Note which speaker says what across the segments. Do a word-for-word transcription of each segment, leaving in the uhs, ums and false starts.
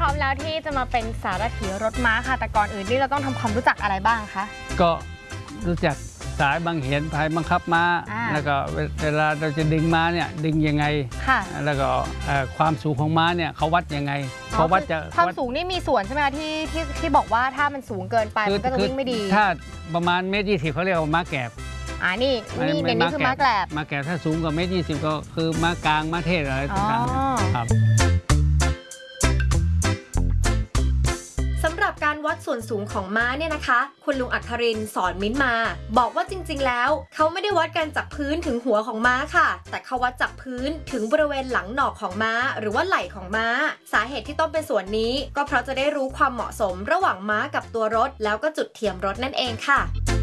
Speaker 1: ร้อมแล้วที่จะมาเป็นสารถีรถม้าค่ะแต่ก่อนอื่นนี่เราต้องทำความรู้จักอะไรบ้างคะ
Speaker 2: ก็รู้จักสายบังเหียนพายบังคับม้าแล้วก็เวลาเราจะดึงม้าเนี่ยดึงยังไงแล้วก็ความสูงของม้าเนี่ยเขาวัดยังไงเขาวัดจะ
Speaker 1: ความสูงนี่มีส่วนใช่ไหมคะที่ที่ที่บอกว่าถ้ามันสูงเกินไปมันก็จะวิ่งไม่ดี
Speaker 2: ถ้าประมาณเมตรยี่สิบเขาเรียกว่าม้าแกบ
Speaker 1: อ่านี่นี่ในนี้คือม้าแกลบ
Speaker 2: ม้าแกลบถ้าสูงกว่าเมตรยี่สิบก็คือม้ากลางม้าเทศอะไรต่างๆครับ
Speaker 3: สำหรับการวัดส่วนสูงของม้าเนี่ยนะคะคุณลุงอัครินทร์สอนมิ้นมาบอกว่าจริงๆแล้วเขาไม่ได้วัดกันจากพื้นถึงหัวของม้าค่ะแต่เขาวัดจากพื้นถึงบริเวณหลังหนอกของม้าหรือว่าไหล่ของม้าสาเหตุที่ต้องเป็นส่วนนี้ก็เพราะจะได้รู้ความเหมาะสมระหว่างม้ากับตัวรถแล้วก็จุดเทียมรถนั่นเองค่ะ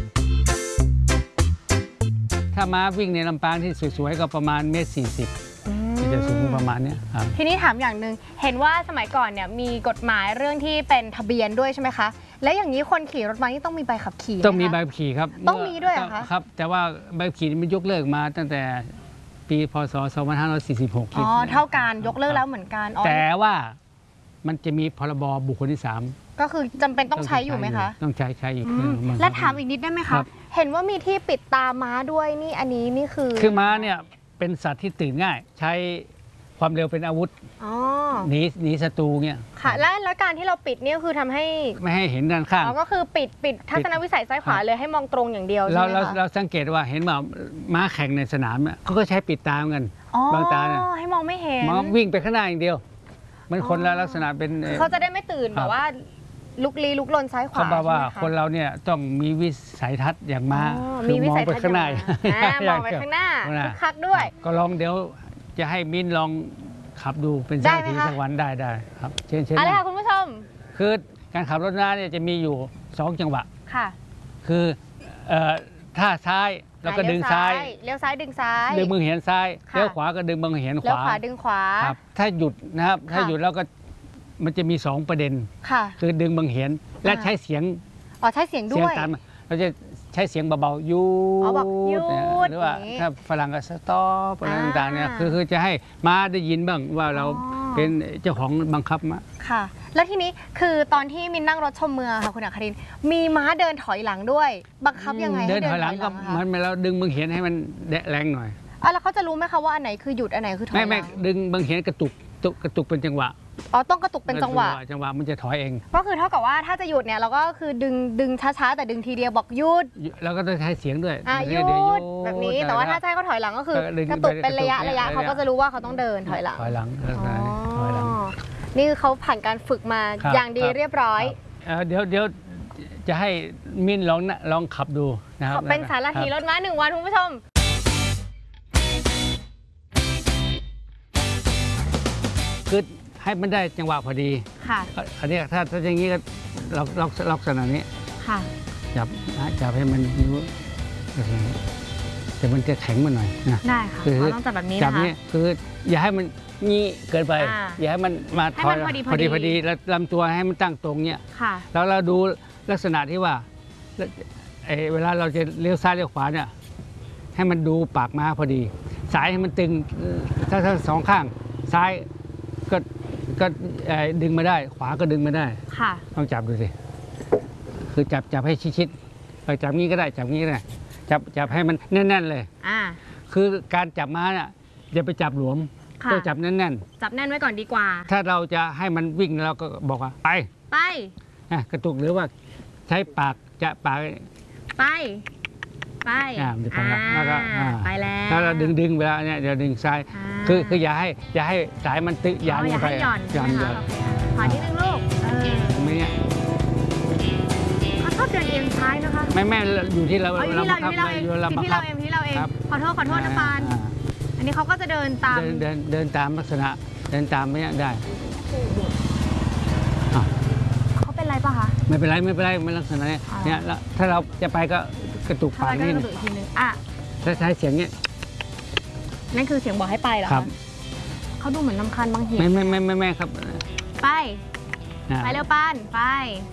Speaker 2: ถ้าม้าวิ่งในลำปางที่สวยๆก็ประมาณเมตรสี่สิบที่จะสูงประมาณนี้ครับ
Speaker 1: ทีนี้ถามอย่างหนึ่งเห็นว่าสมัยก่อนเนี่ยมีกฎหมายเรื่องที่เป็นทะเบียนด้วยใช่ไหมคะแล้วอย่างนี้คนขี่รถม้านี่ต้องมีใบขับขี่
Speaker 2: ต้องมีใบขับขี่ครับ
Speaker 1: ต้องมีด้วยเหรอคะ
Speaker 2: ครับแต่ว่าใบขับขี่มันยกเลิกมาตั้งแต่ปีพ.ศ. สองพันห้าร้อยสี่สิบหก
Speaker 1: อ๋อเท่ากันยกเลิกแล้วเหมือนกัน
Speaker 2: แต่ว่ามันจะมีพรบบุคคลที่สาม
Speaker 1: ก็คือจำเป็นต้องใช้อยู่ไหมคะ
Speaker 2: ต้องใช้ใช้อยู่
Speaker 1: และถามอีกนิดได้ไหมคะเห็นว่ามีที่ปิดตาม้าด้วยนี่อันนี้นี่คือ
Speaker 2: คือม้าเนี่ยเป็นสัตว์ที่ตื่นง่ายใช้ความเร็วเป็นอาวุธหนีหนีศัตรูเนี่ย
Speaker 1: ค่ะและแล้วการที่เราปิดนี่คือทำให้
Speaker 2: ไม่ให้เห็นด้านข้าง
Speaker 1: ก็คือปิดปิดทัศนวิสัยซ้ายขวาเลยให้มองตรงอย่างเดียวใช่ไหมคะ
Speaker 2: เราเราสังเกตว่าเห็นว่าม้าแข่งในสนามเนี่ยเขาก็ใช้ปิดตาเหมือนกันบางตาเนี่ย
Speaker 1: ให้มองไม่เห็น
Speaker 2: ม้าวิ่งไปข้างหน้าอย่างเดียวมันคนละลักษณะเป็น
Speaker 1: เขาจะได้ไม่ตื่นแบบว่าลุกลี้ลุกลนซ้ายขวา
Speaker 2: เขาบอกว่าคนเราเนี่ยต้องมีวิสัยทัศน์อย่างม้าคือมองไปข้างหน้าม
Speaker 1: องไปข้างหน้าคักด้วย
Speaker 2: ก็ลองเดี๋ยวจะให้มิ้นลองขับดูเป็นสาธิตสักวันได้ได้ครับเชิญเชิญ
Speaker 1: อะไรค่ะคุณผู้ชม
Speaker 2: คือการขับรถม้าเนี่ยจะมีอยู่สองจังหวะ
Speaker 1: ค่ะ
Speaker 2: คือท่าซ้ายแล้วก็ดึงซ้าย
Speaker 1: เลี้ยวซ้ายดึงซ้าย
Speaker 2: ดึงมือเหียนซ้ายเลี้ยวขวาก็ดึงมือเหียนขวา
Speaker 1: เลี้ยวขวาดึงขวา
Speaker 2: ครับถ้าหยุดนะครับถ้าหยุดแล้วก็มันจะมีสองประเด็นคือดึงมือเหียนและใช้เสียง
Speaker 1: อ๋อใช้เสียงด้วย
Speaker 2: ตามเราจะใช้เสียงเบาๆยูดหรือว่าถ้าฝรั่งก็สต็อปอะไรต่างๆเนี่ยคือคือจะให้ม้าได้ยินบ้างว่าเราเป็นเจ้าของบังคับม้า
Speaker 1: ค่ะแล้วทีนี้คือตอนที่มินนั่งรถชมเมืองค่ะคุณอัครินทร์มีม้าเดินถอยหลังด้วยบังคับยังไง
Speaker 2: เดินถอยหลังก็มันเราดึงมือเหียนให้มันแรงหน่อย
Speaker 1: อ่ะแล้วเขาจะรู้ไหมคะว่าอันไหนคือหยุดอันไหนคือถอยหลัง
Speaker 2: ไม่ไม่ดึงมือเหียนกระตุกกระตุกเป็นจังหวะ
Speaker 1: อ๋อต้องกระตุกเป็นจังหวะ
Speaker 2: จังหวะมันจะถอยเอง
Speaker 1: ก็คือเท่ากับว่าถ้าจะหยุดเนี่ยเราก็คือดึงดึงช้าๆแต่ดึงทีเดียวบอกหยุด
Speaker 2: แล้วก็ต้องใช้เสียงด้วย
Speaker 1: อ่ะหยุดแบบนี้แต่ว่าถ้าใช้เขาถอยหลังก็คือกระตุกเป็นระยะระยะเขาก็จะรู้ว่าเขาต้องเดินถอยหลัง
Speaker 2: ถอยหลังถอยหลัง
Speaker 1: นี่คือเขาผ่านการฝึกมาอย่างดีเรียบร้อย
Speaker 2: เดี๋ยวเดี๋ยวจะให้มิ้นลองลองขับดูนะครับ
Speaker 1: เป็นสารถีรถม้าหนึ่งวันคุณผู้ชม
Speaker 2: คือให้มันได้จังหวะพอดี
Speaker 1: ค่ะ
Speaker 2: อันนี้ถ้าถ้าอย่างนี้ก็ล็อกล็อกล็อกขนาดนี้
Speaker 1: ค่ะ
Speaker 2: จับจับให้มันนิ้วแต่มันจะแข็งมาหน่อยนะ
Speaker 1: ได้ค่ะเราต้องจับแบบนี้นะคะ
Speaker 2: จับนี้คืออย่าให้มันงี้เกินไปอย่าให้มันมาถอยพอดีพอดีแล้วลำตัวให้มันตั้งตรงเนี้ย
Speaker 1: ค่ะ
Speaker 2: แล้วเราดูลักษณะที่ว่าเวลาเราจะเลี้ยวซ้ายเลี้ยวขวาเนี่ยให้มันดูปากม้าพอดีสายให้มันตึงทั้งทั้งสองข้างซ้ายก็ก็ดึงมาได้ขวาก็ดึงมาได้
Speaker 1: ค่ะ
Speaker 2: ต้องจับดูสิคือจับจับให้ชิดๆจับงี้ก็ได้จับงี้ก็ได้จับจับให้มันแน่นๆเลย
Speaker 1: อ่า
Speaker 2: คือการจับม้าเนี่ยอย่าไปจับหลวมต้องจับแน่น
Speaker 1: ๆจับแน่นไว้ก่อนดีกว่า
Speaker 2: ถ้าเราจะให้มันวิ่งเราก็บอกว่าไป
Speaker 1: ไป
Speaker 2: กระตุกหรือว่าใช้ปากจะปาก
Speaker 1: ไปไป
Speaker 2: อ่ามันจะไปแล้วก็
Speaker 1: ไปแล้ว
Speaker 2: ถ้าเราดึงดึงเวลาเนี่ยเดี๋ยวดึงซ้ายคือคืออย่าให้อย่าให้สายมันตึกยัน
Speaker 1: ไป
Speaker 2: หย่
Speaker 1: อนหย่อนขอที่นึงลูกเออ
Speaker 2: ไม่เนี่ย
Speaker 1: เขาชอบเดินเอียงซ้ายนะคะ
Speaker 2: ไม่แม่อยู่ที่เรา
Speaker 1: เราบังคับที่เราเองที่เราเองขอโทษขอโทษนะปานอันนี้เขาก็จะเดินตาม
Speaker 2: เดินเดินตามลักษณะเดินตามไม่ได้
Speaker 1: เขาเป็นไรป่ะคะ
Speaker 2: ไม่เป็นไรไม่เป็นไรไม่ลักษณะนี้เนี่ยถ้าเราจะไปก็กระตุกปากนี่
Speaker 1: อ่ะ
Speaker 2: ถ้าใช้เสียงเนี้ย
Speaker 1: นั่นคือเสียงบอกให้ไปเหรอครับเขาดูเหมือนลำคาญบางเหตุ
Speaker 2: ไม่ไม่ไม่ไม่ไม่ครับ
Speaker 1: ไปไปเร็วปานไป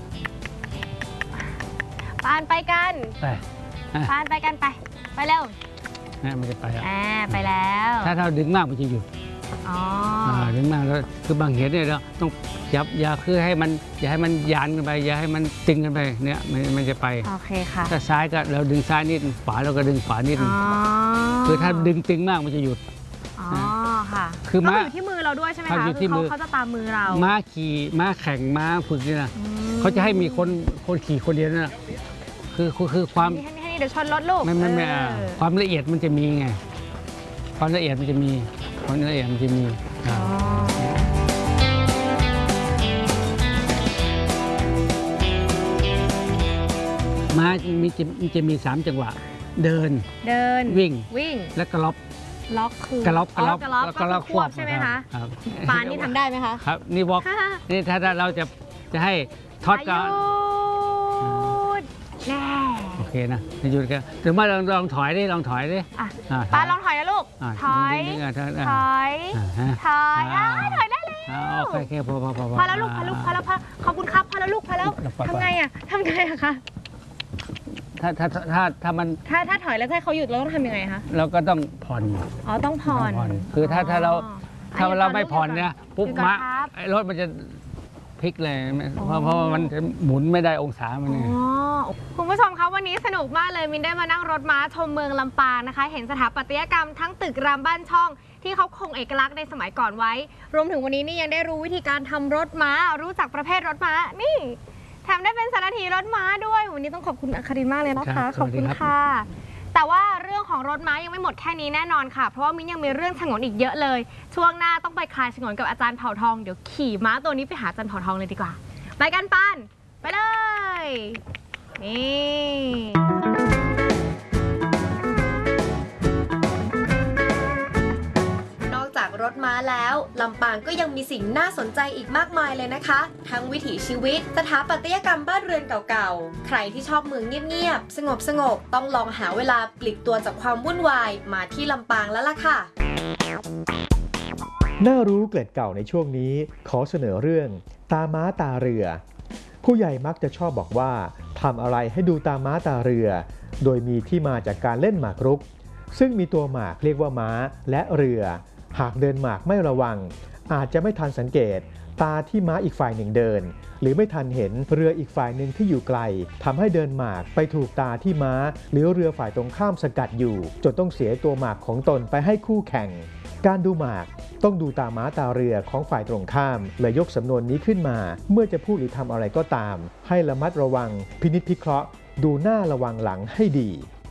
Speaker 1: ปานไปกัน
Speaker 2: ไป
Speaker 1: ปานไปกันไปไปเร็ว
Speaker 2: นี่มันจะไปอ่ะ
Speaker 1: ไปแล้ว
Speaker 2: ถ้าเราดึงมากมันจะหยุด
Speaker 1: อ๋อ
Speaker 2: อ่าดึงมากแล้วคือบางเห็นเนี่ยเราต้องยับอย่าคือให้มันอย่าให้มันยานกันไปอย่าให้มันตึงกันไปเนี่ยมันมันจะไป
Speaker 1: โอเคค่ะ
Speaker 2: ถ้าซ้ายก็เราดึงซ้ายนิดขวาเราก็ดึงขวานิด
Speaker 1: อ๋อ
Speaker 2: คือถ้าดึงตึงมากมันจะหยุด
Speaker 1: อ๋อค่ะ
Speaker 2: คือม้า
Speaker 1: ก็อยู่ที่มือเราด้วยใช่ไหม
Speaker 2: ครับ
Speaker 1: คะ
Speaker 2: อยู่ที่
Speaker 1: คือ
Speaker 2: มื
Speaker 1: เขา
Speaker 2: อ
Speaker 1: เขาจะตามมือเรา
Speaker 2: ม้าขี่ม้าแข่งม้าฝึกนี่นะ
Speaker 1: อืม
Speaker 2: เขาจะให้มีคนคนขี่คนเดียวนะคือคือคือความ
Speaker 1: นี่ให้นี่เดี๋ยวชนรถลูก
Speaker 2: ไม่ไม่ไม่อ่า
Speaker 1: เออ
Speaker 2: ความละเอียดมันจะมีไงความละเอียดมันจะมีความละเอียดมันจะมีอ่า
Speaker 1: อ๋อ
Speaker 2: ม้ามีจะมีจะมีสามจังหวะ เดิน
Speaker 1: เดิน
Speaker 2: วิ่ง
Speaker 1: วิ่ง
Speaker 2: และกระลอบ
Speaker 1: ล็อกคือก
Speaker 2: ระลอบกระลอบ
Speaker 1: กระลอบ
Speaker 2: กระลอบ
Speaker 1: ก็คือควบใช่ไหมคะ
Speaker 2: ครับ
Speaker 1: ปานนี่ทำได้ไหมคะ
Speaker 2: ครับนี่วอล์กนี่ถ้าถ้าเราจะจะให้ทอดก่อน
Speaker 1: หยุดแน่
Speaker 2: โอเคนะหยุดกันหรือว่าลองลองถอยดิลองถอยดิ
Speaker 1: อ่ะ
Speaker 2: อ่า
Speaker 1: ปานลองถอยนะลูก
Speaker 2: า
Speaker 1: ถอย
Speaker 2: ดึงๆอ่ะถอย
Speaker 1: ถอย
Speaker 2: อ่าฮะ
Speaker 1: ถอยอ่ะ
Speaker 2: อ่า
Speaker 1: ถอยได้แล้ว
Speaker 2: อ่าโอเคโอเคพอพอพอ
Speaker 1: พอแล้วลูกพอลูกพอแล้วพอขอบคุณครับพอแล้วลูกพอแล้ว
Speaker 2: ปล่อยๆ
Speaker 1: ทำไงอ่ะทำไงอะคะ
Speaker 2: ถ้าถ้าถ้าถ้ามัน
Speaker 1: ถ้าถ้าถอยแล้วให้เขาหยุดเราต้องทำยังไงคะ
Speaker 2: เราก็ต้องผ่อน
Speaker 1: อ๋อต้องผ่อน
Speaker 2: ผ่อนคือถ้าถ้าเรา
Speaker 1: อ๋อ
Speaker 2: ถ้า
Speaker 1: อ่ะ
Speaker 2: เรา
Speaker 1: หดก่
Speaker 2: ไม่ผ่อนเนี่ย
Speaker 1: ห
Speaker 2: ปุ๊บ
Speaker 1: ยุดก่อน
Speaker 2: มา
Speaker 1: ครับ
Speaker 2: ไอ้รถมันจะพลิกเลย
Speaker 1: อ๋อ
Speaker 2: เพราะเพราะว่ามันจะหมุนไม่ได้องศามัน
Speaker 1: อ๋
Speaker 2: ไง
Speaker 1: อคุณผู้ชมคะวันนี้สนุกมากเลยมินได้มานั่งรถม้าชมเมืองลำปางนะคะ เห็นสถาปัตยกรรมทั้งตึกรามบ้านช่อง ที่เขาคงเอกลักษณ์ในสมัยก่อนไว้ รวมถึงวันนี้นี่ยังได้รู้วิธีการทำรถม้า รู้จักประเภทรถม้านี่แถมได้เป็นสารถีรถม้าด้วย วันนี้ต้องขอบคุณอัครินทร์มากเลยนะ
Speaker 2: ครั
Speaker 1: คะ
Speaker 2: บ
Speaker 1: ขอบคุณ
Speaker 2: สวัสดีครับ
Speaker 1: ค่ะ แต่ว่าเรื่องของรถม้ายังไม่หมดแค่นี้แน่นอนค่ะ เพราะว่ามิ้นยังมีเรื่องฉงนอีกเยอะเลย ช่วงหน้าต้องไปคลายฉงนกับอาจารย์เผ่าทองเดี๋ยวขี่ม้าตัวนี้ไปหาอาจารย์เผ่าทองเลยดีกว่า ไปกันปานไปเลย นี่
Speaker 3: นอกจากรถม้าแล้วลำปางก็ยังมีสิ่งน่าสนใจอีกมากมายเลยนะคะ ทั้งวิถีชีวิตสถาปัตยกรรมบ้านเรือนเก่าๆ ใครที่ชอบเมืองเงียบๆ สงบๆ ต้องลองหาเวลาปลีกตัวจากความวุ่นวายมาที่ลำปางแล้วล่ะค่ะ
Speaker 4: น่ารู้เกล็ดเก่าในช่วงนี้ขอเสนอเรื่องตาม้าตาเรือ ผู้ใหญ่มักจะชอบบอกว่าทำอะไรให้ดูตาม้าตาเรือ โดยมีที่มาจากการเล่นหมากรุก ซึ่งมีตัวหมากเรียกว่าม้าและเรือ หากเดินหมากไม่ระวัง อาจจะไม่ทันสังเกต ตาที่ม้าอีกฝ่ายหนึ่งเดิน หรือไม่ทันเห็นเรืออีกฝ่ายหนึ่งที่อยู่ไกลทำให้เดินหมากไปถูกตาที่ม้า หรือเรือฝ่ายตรงข้ามสกัดอยู่จนต้องเสียตัวหมากของตนไปให้คู่แข่ง การดูหมากต้องดูตาม้าตาเรือของฝ่ายตรงข้ามเลยยกสำนวนนี้ขึ้นมา เมื่อจะพูดหรือทำอะไรก็ตาม ให้ระมัดระวังพินิจพิเคราะห์ ดูหน้าระวังหลังให้ดี